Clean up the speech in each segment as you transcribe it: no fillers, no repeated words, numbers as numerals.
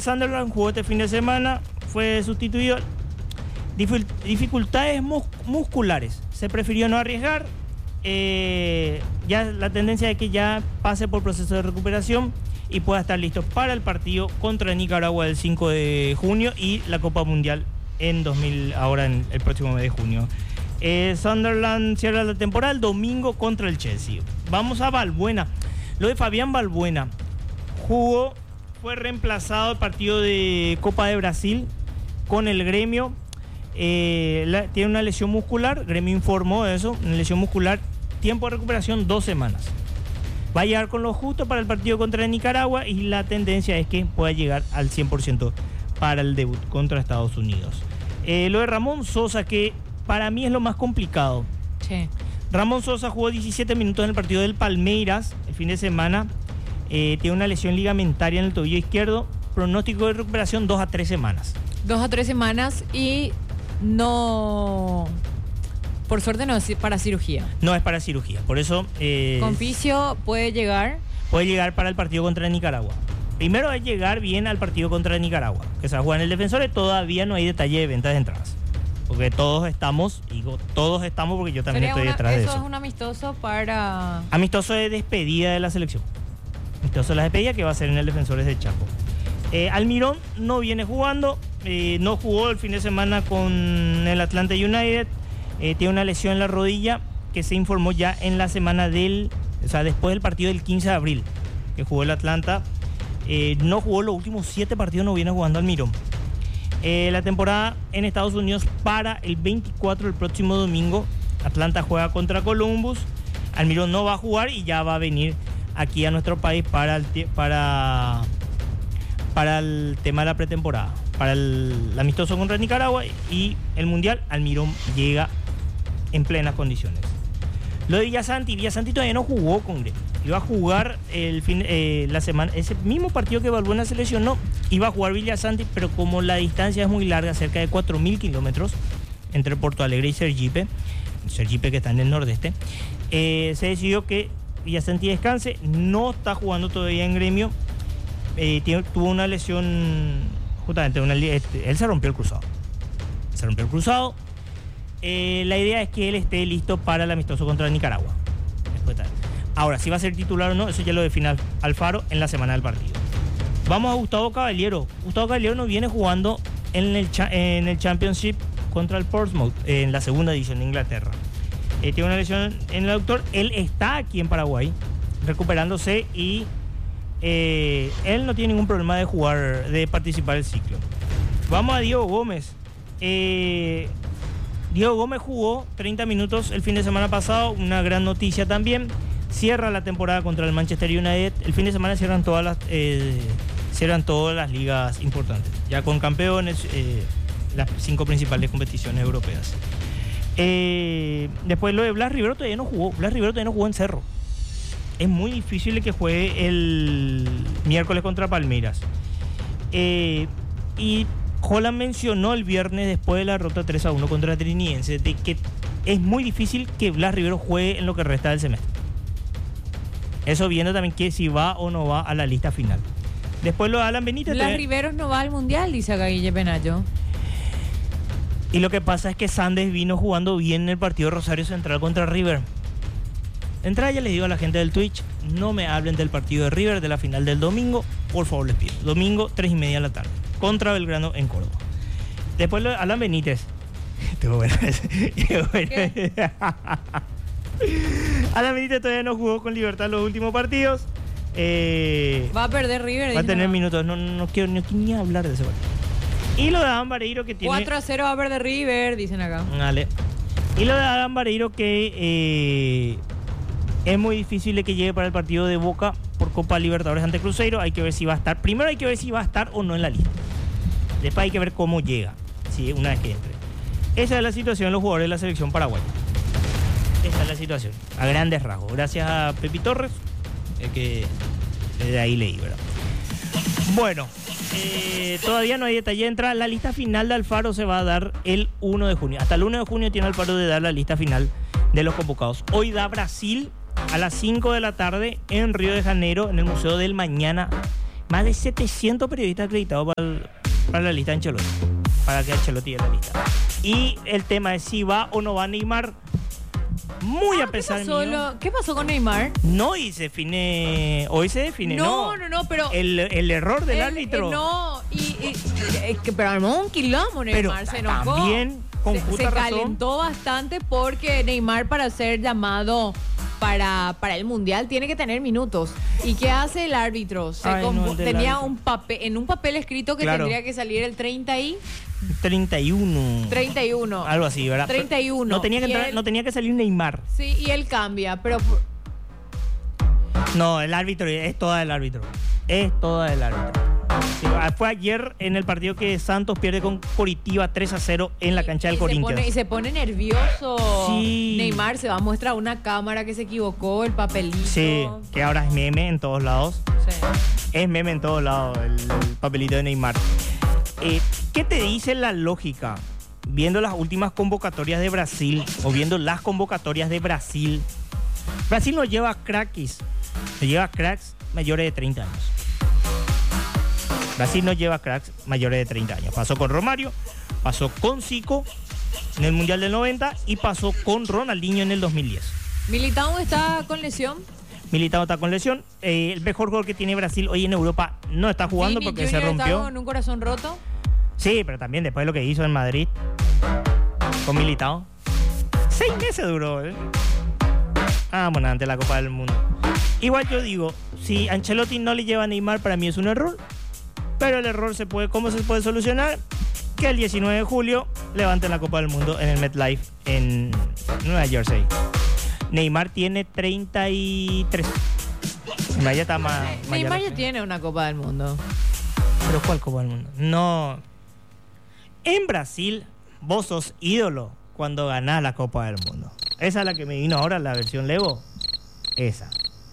Sunderland jugó este fin de semana, fue sustituido. Dificultades musculares. Se prefirió no arriesgar. Ya la tendencia es que ya pase por proceso de recuperación y pueda estar listo para el partido contra Nicaragua el 5 de junio y la Copa Mundial ahora en el próximo mes de junio. Sunderland cierra la temporada el domingo contra el Chelsea. Vamos a Balbuena. Lo de Fabián Balbuena. Fue reemplazado el partido de Copa de Brasil con el Gremio. Tiene una lesión muscular. Gremio informó de eso. Una lesión muscular. Tiempo de recuperación 2 semanas. Va a llegar con lo justo para el partido contra Nicaragua y la tendencia es que pueda llegar al 100% para el debut contra Estados Unidos. Lo de Ramón Sosa, que para mí es lo más complicado. Sí. Ramón Sosa jugó 17 minutos en el partido del Palmeiras el fin de semana. Tiene una lesión ligamentaria en el tobillo izquierdo. Pronóstico de recuperación 2 a 3 semanas. 2 a 3 semanas y no... Por suerte no es para cirugía. No es para cirugía, por eso... Con fisio puede llegar. Puede llegar para el partido contra Nicaragua. Primero es llegar bien al partido contra Nicaragua, que se va a jugar en el Defensores. Todavía no hay detalle de ventas de entradas. Porque todos estamos porque yo también estoy detrás de eso. Eso es un amistoso para... Amistoso de despedida de la selección. Amistoso de la despedida que va a ser en el Defensores de Chaco. Almirón no viene jugando, no jugó el fin de semana con el Atlanta United. Tiene una lesión en la rodilla que se informó ya en la semana después del partido del 15 de abril que jugó el Atlanta. No jugó los últimos 7 partidos, no viene jugando Almirón. La temporada en Estados Unidos para el 24, el próximo domingo. Atlanta juega contra Columbus. Almirón no va a jugar y ya va a venir aquí a nuestro país para el tema de la pretemporada. Para el amistoso contra Nicaragua y el Mundial, Almirón llega en plenas condiciones. Lo de Villasanti todavía no jugó con Gremio. Iba a jugar la semana, ese mismo partido que Balbuena se lesionó, iba a jugar Villasanti, pero como la distancia es muy larga, cerca de 4.000 kilómetros entre Porto Alegre y Sergipe que está en el nordeste, se decidió que Villasanti descanse. No está jugando todavía en Gremio. Tuvo una lesión, justamente él se rompió el cruzado. La idea es que él esté listo para el amistoso contra Nicaragua. Ahora, si va a ser titular o no, eso ya lo define Alfaro en la semana del partido. Vamos a Gustavo Caballero. Gustavo Caballero no viene jugando en el Championship contra el Portsmouth, en la segunda división de Inglaterra. Tiene una lesión en el aductor. Él está aquí en Paraguay, recuperándose y él no tiene ningún problema de participar del ciclo. Vamos a Diego Gómez. Diego Gómez jugó 30 minutos el fin de semana pasado, una gran noticia también. Cierra la temporada contra el Manchester United. El fin de semana cierran todas las ligas importantes, ya con campeones, las 5 principales competiciones europeas. Después lo de Blas Rivero todavía no jugó. Blas Rivero todavía no jugó en Cerro. Es muy difícil que juegue el miércoles contra Palmeiras. Y Holland mencionó el viernes, después de la derrota 3-1 contra Trinidense, de que es muy difícil que Blas Rivero juegue en lo que resta del semestre. Eso viendo también que si va o no va a la lista final. Después lo de Alan Benítez. Blas Rivero no va al Mundial, dice acá Guille Penayo. Y lo que pasa es que Sandes vino jugando bien en el partido Rosario Central contra River. De entrada ya les digo a la gente del Twitch, no me hablen del partido de River, de la final del domingo, por favor les pido. Domingo, 3:30 de la tarde, contra Belgrano en Córdoba. Después lo de Alan Benítez. Estuvo bueno. Alan Benítez todavía no jugó con Libertad los últimos partidos. Va a perder River. Va a tener minutos, no quiero ni hablar de ese partido. Y lo de Adán Vareiro que tiene... 4-0 va a perder River, dicen acá. Vale. Y lo de Adán Vareiro que es muy difícil de que llegue para el partido de Boca por Copa Libertadores ante Cruzeiro. Hay que ver si va a estar. Primero hay que ver si va a estar o no en la lista. Después hay que ver cómo llega, ¿sí? Una vez que entre. Esa es la situación de los jugadores de la selección paraguaya. Esa es la situación, a grandes rasgos. Gracias a Pepi Torres, que desde ahí leí, ¿verdad? Bueno, todavía no hay detalle de entrada. La lista final de Alfaro se va a dar el 1 de junio. Hasta el 1 de junio tiene Alfaro de dar la lista final de los convocados. Hoy da Brasil a las 5 de la tarde en Río de Janeiro, en el Museo del Mañana, Más de 700 periodistas acreditados para la lista de Ancelotti. Para que Ancelotti en la lista. Y el tema es si va o no va Neymar. Muy a pesar mío. ¿Qué pasó con Neymar? No, y se define. Hoy se define, ¿no? No, pero. El error del árbitro. No, pero armó un quilombo Neymar, pero se enojó. También, con justa se razón. calentó bastante porque Neymar, para ser llamado para el Mundial, tiene que tener minutos. ¿Y qué hace el árbitro? Tenía un papel, en un papel escrito que tendría que salir el 31. Algo así, ¿verdad? 31. No tenía que salir Neymar. Sí, y él cambia, pero... No, el árbitro, es toda del árbitro. Sí, fue ayer en el partido que Santos pierde con Coritiba 3-0 en la cancha del Corinthians. Y se pone nervioso. Sí. Neymar se va a mostrar a una cámara que se equivocó, el papelito. Sí, que ahora es meme en todos lados. Sí. Es meme en todos lados el papelito de Neymar. ¿Qué te dice la lógica? Viendo las últimas convocatorias de Brasil, o viendo las convocatorias de Brasil, Brasil no lleva cracks mayores de 30 años. Brasil no lleva cracks mayores de 30 años. Pasó con Romario, pasó con Zico en el Mundial del 90 y pasó con Ronaldinho en el 2010. ¿Militao está con lesión? Militao está con lesión. El mejor jugador que tiene Brasil hoy en Europa no está jugando Vini porque Junior se rompió. ¿Está con un corazón roto? Sí, pero también después de lo que hizo en Madrid con Militao. 6 meses duró, ¿eh? Bueno, ante la Copa del Mundo. Igual yo digo, si Ancelotti no le lleva a Neymar, para mí es un error. Pero el error ¿cómo se puede solucionar? Que el 19 de julio levanten la Copa del Mundo en el MetLife en Nueva Jersey. Neymar tiene 33. Neymar ya está más Neymar ya tiene una Copa del Mundo. ¿Pero cuál Copa del Mundo? No. En Brasil, vos sos ídolo cuando ganás la Copa del Mundo. Esa es la que me vino ahora, la versión Levo. Esa.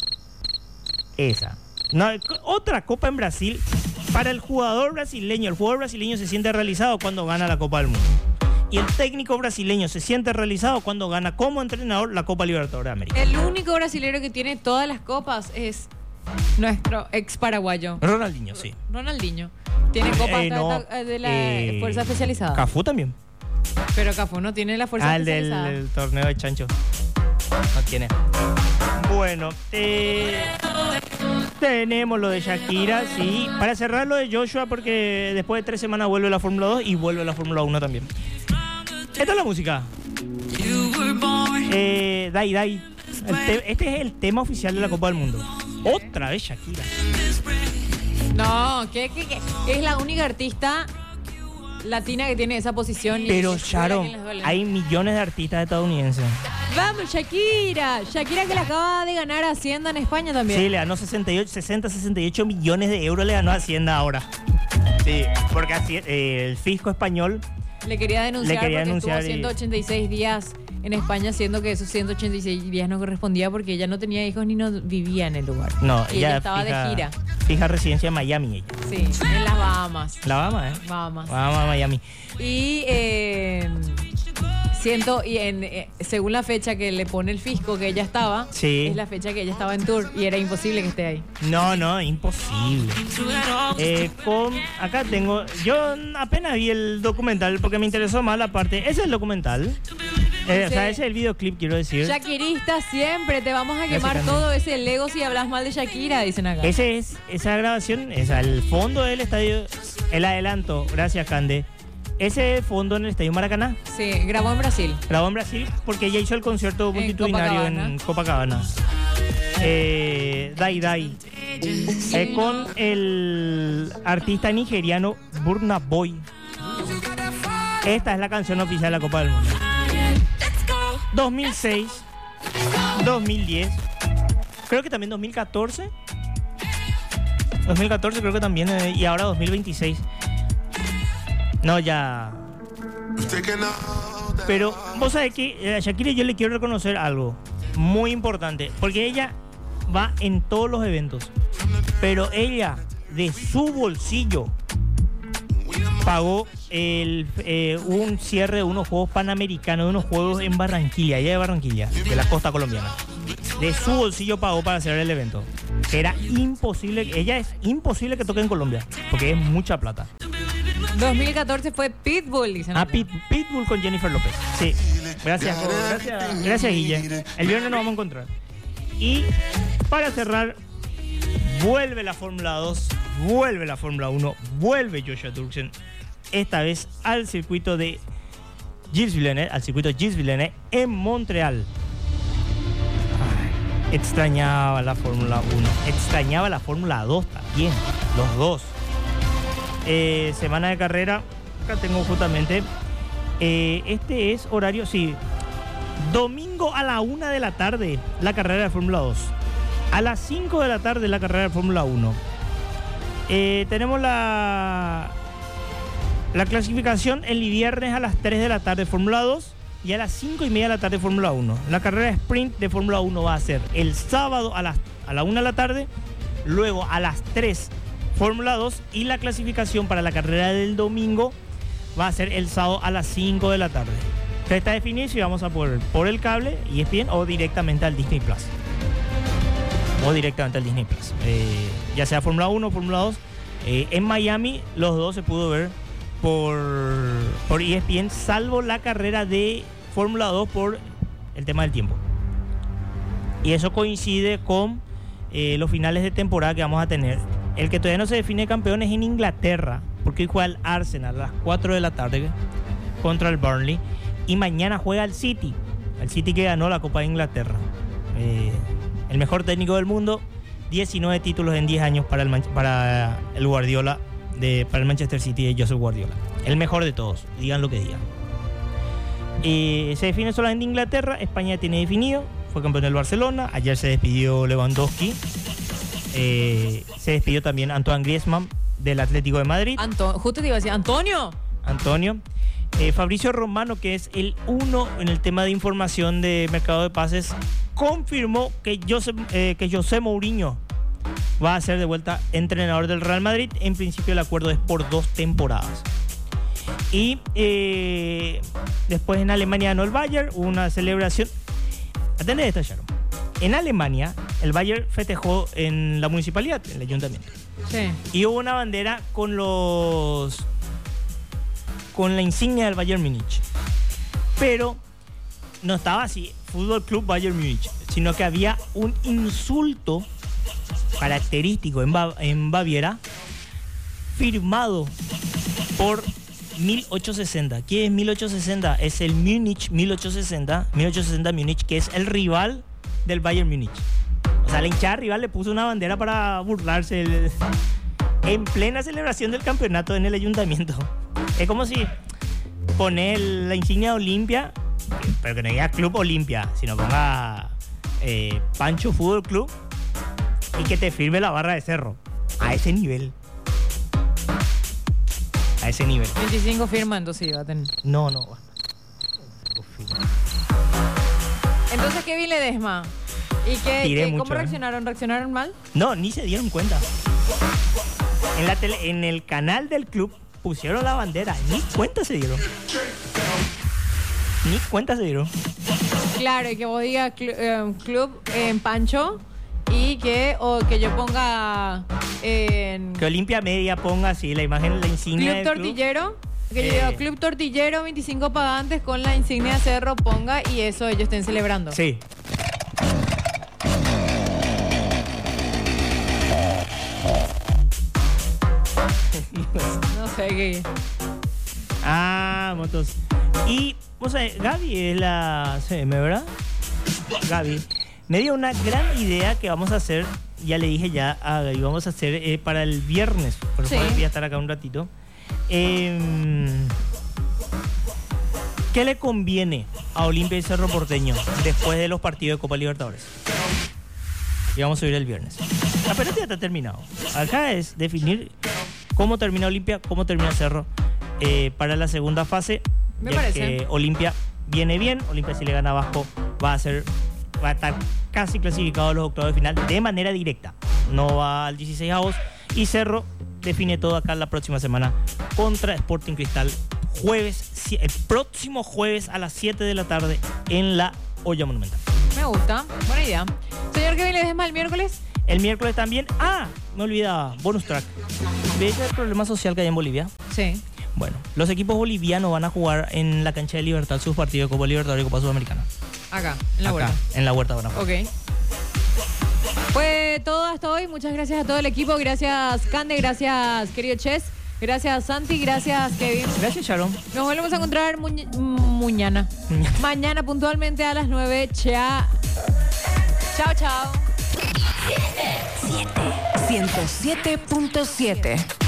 No, otra Copa en Brasil. Para el jugador brasileño se siente realizado cuando gana la Copa del Mundo. Y el técnico brasileño se siente realizado cuando gana como entrenador la Copa Libertadores de América. El único brasilero que tiene todas las copas es nuestro ex paraguayo. Ronaldinho, sí. Ronaldinho. Tiene copas de la fuerza especializada. Cafú también. Pero Cafú no tiene la fuerza especializada. El torneo de chancho. No tiene. Bueno, tenemos lo de Shakira, sí. Para cerrar lo de Joshua, porque después de 3 semanas vuelve la Fórmula 2 y vuelve la Fórmula 1 también. Esta es la música. Dai Dai. Este es el tema oficial de la Copa del Mundo. Otra vez Shakira. No, que es la única artista latina que tiene esa posición. Pero Sharon, hay millones de artistas estadounidenses. Vamos, Shakira. Shakira, que le acaba de ganar a Hacienda en España también. Sí, le ganó 68 millones de euros le ganó a Hacienda ahora. Sí, porque el fisco español le quería denunciar porque estuvo y 186 días en España, siendo que esos 186 días no correspondía porque ella no tenía hijos ni no vivía en el lugar. No, y ella estaba de gira. Fija residencia en Miami ella. Sí, en las Bahamas. La Bahamas, Bahamas, Miami. Y según la fecha que le pone el fisco que ella estaba, sí, es la fecha que ella estaba en tour y era imposible que esté ahí. No, imposible. Acá tengo, yo apenas vi el documental porque me interesó más la parte. ¿Ese es el documental? O sea, ese es el videoclip, quiero decir. Shakirista siempre, te vamos a quemar todo ese Lego si hablas mal de Shakira, dicen acá. Esa grabación, el fondo del estadio, el adelanto, gracias Cande. Ese fondo en el Estadio Maracaná. Sí, grabó en Brasil. Grabó en Brasil porque ella hizo el concierto multitudinario en Copacabana. Dai Dai. Con el artista nigeriano Burna Boy. Esta es la canción oficial de la Copa del Mundo. 2006, 2010, creo que también 2014. 2014 creo que también, y ahora 2026. No, ya. Pero vos sabés que a Shakira yo le quiero reconocer algo muy importante, porque ella va en todos los eventos, pero ella de su bolsillo pagó un cierre de unos Juegos Panamericanos, de unos Juegos en Barranquilla, allá de Barranquilla, de la costa colombiana. De su bolsillo pagó para hacer el evento. que era imposible, ella es imposible que toque en Colombia, porque es mucha plata. 2014 fue Pitbull, dicen. Pitbull con Jennifer López. Sí, gracias Guille. El viernes nos vamos a encontrar. Y para cerrar, vuelve la Fórmula 2, vuelve la Fórmula 1, vuelve Joshua Turksen, esta vez al circuito de Gilles Villeneuve en Montreal. Extrañaba la Fórmula 1, extrañaba la Fórmula 2 también, los dos. Semana de carrera, acá tengo justamente, este es horario, sí, domingo a la 1 de la tarde la carrera de Fórmula 2, a las 5 de la tarde la carrera de Fórmula 1. Tenemos la clasificación el viernes a las 3 de la tarde Fórmula 2 y a las 5:30 de la tarde Fórmula 1. La carrera sprint de Fórmula 1 va a ser el sábado a la 1 de la tarde, luego a las 3 Fórmula 2 y la clasificación para la carrera del domingo va a ser el sábado a las 5 de la tarde. Está definido si vamos a poder por el cable ESPN o directamente al Disney Plus. Ya sea Fórmula 1 o Fórmula 2. En Miami los dos se pudo ver por ESPN, salvo la carrera de Fórmula 2 por el tema del tiempo. Y eso coincide con los finales de temporada que vamos a tener. El que todavía no se define campeón es en Inglaterra, porque hoy juega el Arsenal a las 4 de la tarde contra el Burnley. Y mañana juega el City que ganó la Copa de Inglaterra. El mejor técnico del mundo, 19 títulos en 10 años para el Guardiola, para el Manchester City de Josep Guardiola. El mejor de todos, digan lo que digan. Se define solamente Inglaterra, España tiene definido, fue campeón del Barcelona, ayer se despidió Lewandowski, se despidió también Antoine Griezmann del Atlético de Madrid. Justo te iba a decir, Antonio. Fabricio Romano, que es el uno en el tema de información de mercado de pases, confirmó que José Mourinho va a ser de vuelta entrenador del Real Madrid. En principio el acuerdo es por 2 temporadas. Y después en Alemania ganó el Bayern, hubo una celebración. Atendé esto, Sharon. En Alemania el Bayern festejó en la municipalidad, en el ayuntamiento. Sí. Y hubo una bandera con la insignia del Bayern Múnich. Pero no estaba así, Fútbol Club Bayern Múnich, sino que había un insulto característico en Baviera, firmado por 1860. ¿Qué es 1860? Es el Múnich 1860 Múnich, que es el rival del Bayern Múnich. O sea, la hinchada rival le puso una bandera para burlarse en plena celebración del campeonato en el ayuntamiento. Es como si poner la insignia de Olimpia, pero que no diga Club Olimpia, sino ponga Pancho Fútbol Club y que te firme la barra de Cerro. A ese nivel. 25 firmas, entonces iba a tener. No. Entonces, ¿qué vi Ledesma? ¿Y cómo reaccionaron? ¿Reaccionaron mal? No, ni se dieron cuenta. En el canal del club pusieron la bandera, ni cuenta se dieron. Claro, y que vos digas club en Pancho y que yo ponga que Olimpia Media ponga así la imagen, la insignia Club Tortillero. Que yo diga Club Tortillero, 25 pagantes con la insignia de Cerro ponga y eso ellos estén celebrando. Sí. No sé qué. Motos. Y, o sea, Gaby es la CM, ¿verdad? Gaby me dio una gran idea que vamos a hacer. Ya le dije ya a Gaby, vamos a hacer para el viernes. Por eso voy a estar acá un ratito. ¿Qué le conviene a Olimpia y Cerro Porteño después de los partidos de Copa Libertadores? Y vamos a subir el viernes. Apenas ya está terminado. Acá es definir cómo termina Olimpia, cómo termina Cerro para la segunda fase. Me parece. Que Olimpia viene bien. Olimpia, si le gana abajo, va a estar casi clasificado a los octavos de final de manera directa. No va al 16avos. Y Cerro define todo acá la próxima semana contra Sporting Cristal. El próximo jueves a las 7 de la tarde en la Olla Monumental. Me gusta, buena idea. Señor Kevin Ledesma, el miércoles El miércoles también. Me olvidaba. Bonus track. ¿Ves el problema social que hay en Bolivia? Sí. Bueno, los equipos bolivianos van a jugar en la cancha de Libertad sus partidos de Copa Libertadores y Copa Sudamericana. Acá, en la Huerta. En la Huerta van a jugar. Ok. Fue todo hasta hoy. Muchas gracias a todo el equipo. Gracias, Cande. Gracias, querido Ches. Gracias, Santi. Gracias, Kevin. Gracias, Sharon. Nos volvemos a encontrar mañana. Mañana puntualmente a las 9. Chao. Chao. 107.7